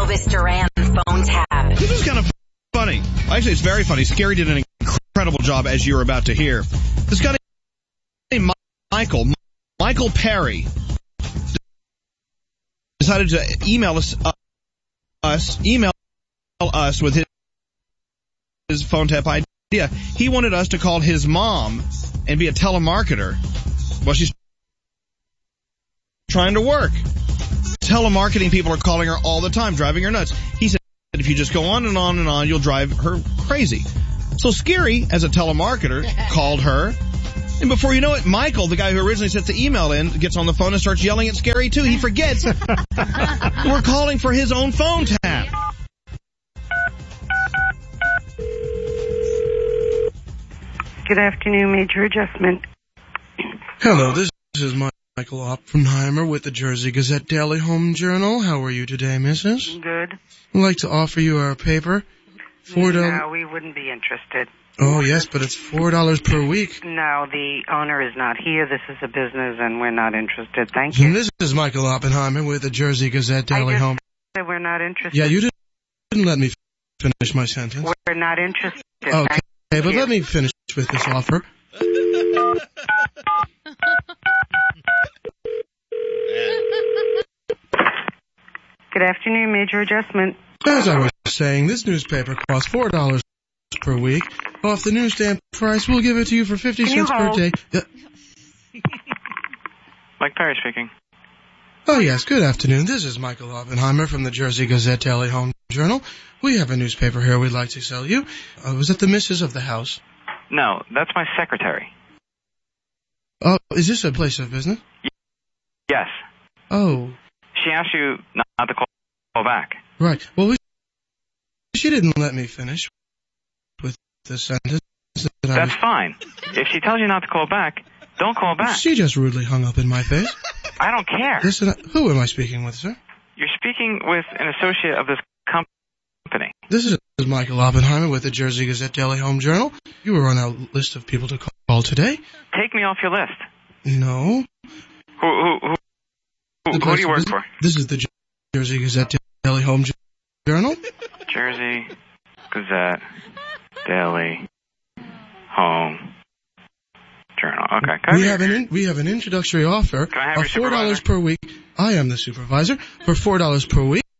Elvis Duran phone tap. This is kind of funny. Actually, it's very funny. Scary did an incredible job, as you're about to hear. This guy named Michael Perry, decided to email us with his phone tap idea. He wanted us to call his mom and be a telemarketer while she's trying to work. Telemarketing people are calling her all the time, driving her nuts. He said, if you just go on and on and on, you'll drive her crazy. So Scary, as a telemarketer, called her. And before you know it, Michael, the guy who originally sent the email in, gets on the phone and starts yelling at Scary, too. He forgets we're calling for his own phone tap. Good afternoon, Major Adjustment. Hello, this is Michael Oppenheimer with the Jersey Gazette Daily Home Journal. How are you today, Mrs.? Good. I'd like to offer you our paper. No, we wouldn't be interested. Oh, yes, but it's $4 per week. No, the owner is not here. This is a business, and we're not interested. Thank you. And this is Michael Oppenheimer with the Jersey Gazette Daily Home. I just said we're not interested. Yeah, you didn't let me finish my sentence. We're not interested. Okay, but let me finish with this offer. Good afternoon, Major Adjustment. As I was saying, this newspaper costs $4 per week. Off the newsstand price, we'll give it to you for 50 cents per day. Mike Perry speaking. Oh, yes, good afternoon. This is Michael Oppenheimer from the Jersey Gazette Daily Home Journal. We have a newspaper here we'd like to sell you. Was it the missus of the house? No, that's my secretary. Oh, is this a place of business? Yes. Oh. She asked you not to call back. Right. Well, she didn't let me finish with the sentence. That's fine. If she tells you not to call back, don't call back. She just rudely hung up in my face. I don't care. Listen, who am I speaking with, sir? You're speaking with an associate of this company. This is Michael Oppenheimer with the Jersey Gazette Daily Home Journal. You were on our list of people to call today. Take me off your list. No. Who do you work for? This is the Jersey Gazette Daily Home Journal. Jersey Gazette Daily Home Journal. Okay. We have an introductory offer of $4 per week. I am the supervisor. For $4 per week,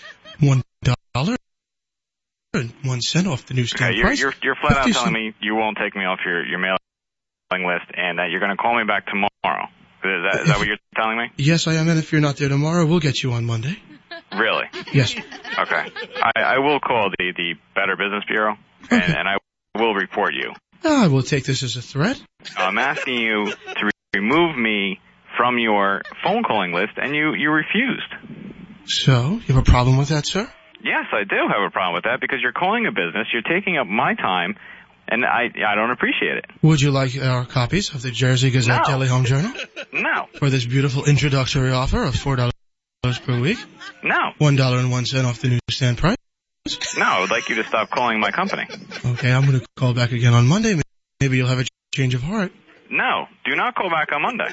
$1.01 off the newsstand price. You're flat out telling me you won't take me off your mailing list and that you're going to call me back tomorrow. Is that what you're telling me? Yes, I am, and if you're not there tomorrow, we'll get you on Monday. Really? Yes. Okay. I will call the Better Business Bureau, and I will report you. I will take this as a threat. I'm asking you to remove me from your phone calling list, and you refused. So, you have a problem with that, sir? Yes, I do have a problem with that, because you're calling a business, you're taking up my time, and I don't appreciate it. Would you like our copies of the Jersey Gazette Daily Home Journal? No. For this beautiful introductory offer of $4 per week? No. $1.01 off the newsstand price? No, I would like you to stop calling my company. Okay, I'm going to call back again on Monday. Maybe you'll have a change of heart. No, do not call back on Monday.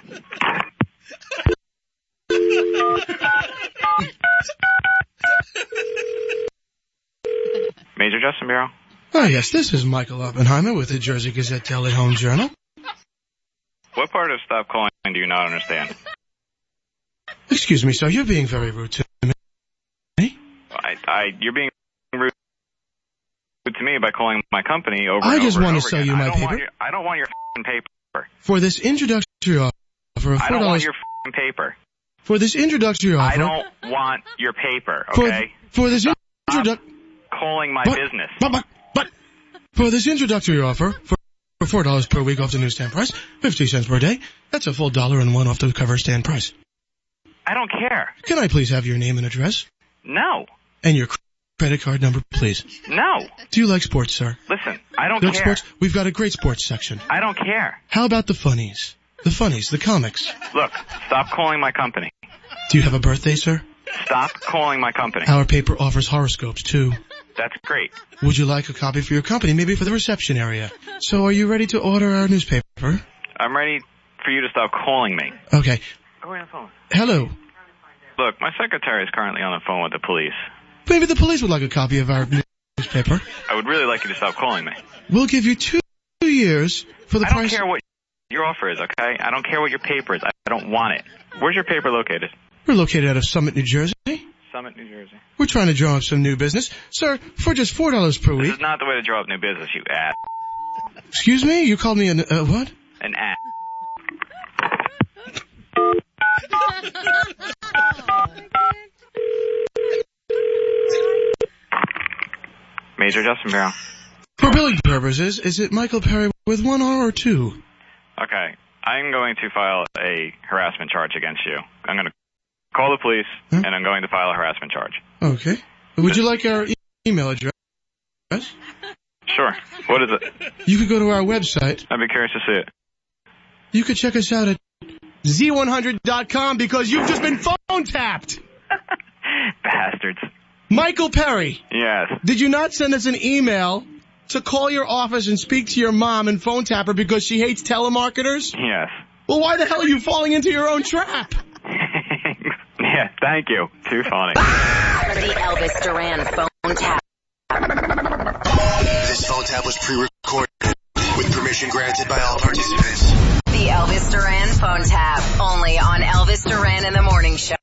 Major Adjustment Bureau. Oh, yes, this is Michael Oppenheimer with the Jersey Gazette Daily Home Journal. What part of stop calling do you not understand? Excuse me, sir, you're being very rude to me. You're being rude to me by calling my company over I and just over want and to over sell again. you my paper. I don't want your paper. For this introductory offer of $4... I don't want your paper. For this introductory offer... I don't want your paper, okay? For this calling my business. But for this introductory offer for $4 per week off the newsstand price, 50 cents per day, that's a full $1.01 off the cover stand price. I don't care. Can I please have your name and address? No. And your credit card number, please. No. Do you like sports, sir? Listen, I don't like care. Sports? We've got a great sports section. I don't care. How about the funnies? The funnies, the comics. Look, stop calling my company. Do you have a birthday, sir? Stop calling my company. Our paper offers horoscopes, too. That's great. Would you like a copy for your company, maybe for the reception area? So are you ready to order our newspaper? I'm ready for you to stop calling me. Okay. Go on the phone. Hello. Look, my secretary is currently on the phone with the police. Maybe the police would like a copy of our newspaper. I would really like you to stop calling me. We'll give you 2 years for the price. I don't care what your offer is, okay? I don't care what your paper is. I don't want it. Where's your paper located? We're located out of Summit, New Jersey. Summit, New Jersey. We're trying to draw up some new business. Sir, for just $4 per week. This is not the way to draw up new business, you ass. Excuse me? You called me an, what? An ass. Major Justin Bureau. For billing purposes, is it Michael Perry with 1 R or 2? Okay. I'm going to file a harassment charge against you. I'm going to call the police, and I'm going to file a harassment charge. Okay. Would you like our email address? Sure. What is it? You could go to our website. I'd be curious to see it. You could check us out at Z100.com because you've just been phone tapped. Bastards. Michael Perry. Yes. Did you not send us an email to call your office and speak to your mom and phone tap her because she hates telemarketers? Yes. Well, why the hell are you falling into your own trap? Yeah, thank you. Too funny. The Elvis Duran phone tap. This phone tap was pre-recorded with permission granted by all participants. The Elvis Duran phone tap. Only on Elvis Duran in the Morning Show.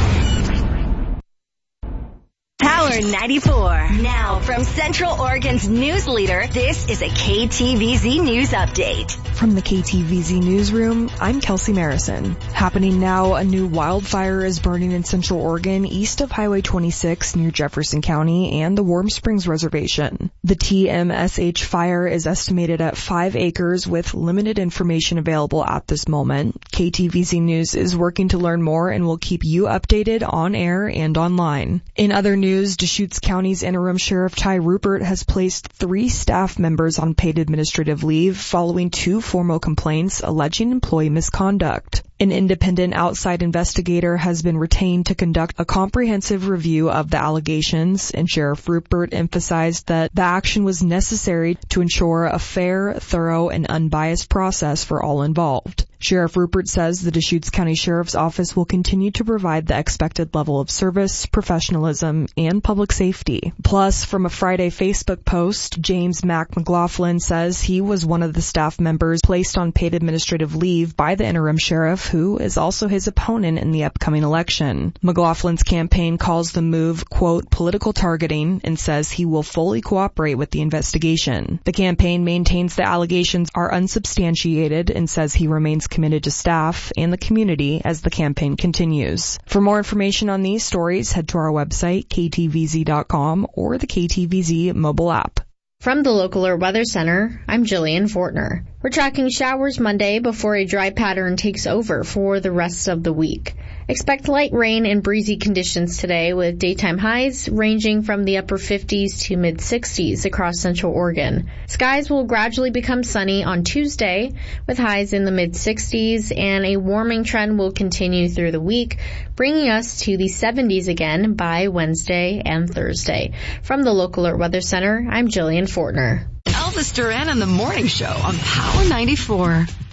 Power 94. Now from Central Oregon's news leader, this is a KTVZ News Update. From the KTVZ Newsroom, I'm Kelsey Marison. Happening now, a new wildfire is burning in Central Oregon east of Highway 26 near Jefferson County and the Warm Springs Reservation. The TMSH fire is estimated at 5 acres with limited information available at this moment. KTVZ News is working to learn more and will keep you updated on air and online. In other news, Deschutes County's interim sheriff Ty Rupert has placed 3 staff members on paid administrative leave following 2 formal complaints alleging employee misconduct. An independent outside investigator has been retained to conduct a comprehensive review of the allegations, and Sheriff Rupert emphasized that the action was necessary to ensure a fair, thorough, and unbiased process for all involved. Sheriff Rupert says the Deschutes County Sheriff's Office will continue to provide the expected level of service, professionalism, and public safety. Plus, from a Friday Facebook post, James Mac McLaughlin says he was one of the staff members placed on paid administrative leave by the interim sheriff, who is also his opponent in the upcoming election. McLaughlin's campaign calls the move, quote, political targeting, and says he will fully cooperate with the investigation. The campaign maintains the allegations are unsubstantiated and says he remains committed to staff and the community as the campaign continues. For more information on these stories, head to our website, ktvz.com, or the KTVZ mobile app. From the Local Alert Weather Center, I'm Jillian Fortner. We're tracking showers Monday before a dry pattern takes over for the rest of the week. Expect light rain and breezy conditions today with daytime highs ranging from the upper 50s to mid-60s across Central Oregon. Skies will gradually become sunny on Tuesday with highs in the mid-60s, and a warming trend will continue through the week, bringing us to the 70s again by Wednesday and Thursday. From the Local Alert Weather Center, I'm Jillian Fortner. Elvis Duran in the Morning Show on Power 94.